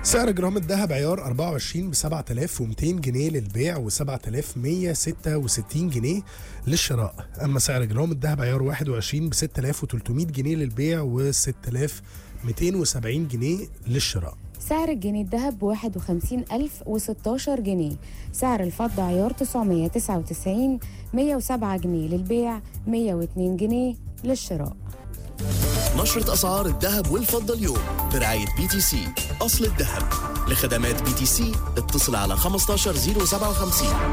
سعر جرام الذهب عيار 24 ب 7200 جنيه للبيع و 7166 جنيه للشراء. أما سعر جرام الذهب عيار 21 ب 6300 جنيه للبيع و 6270 جنيه للشراء. سعر الجنيه الذهب 51016 جنيه. سعر الفضة عيار 999 107 جنيه للبيع 102 جنيه للشراء. نشرة أسعار الذهب والفضة اليوم برعاية BTC أصل الذهب. لخدمات BTC اتصل على 15057.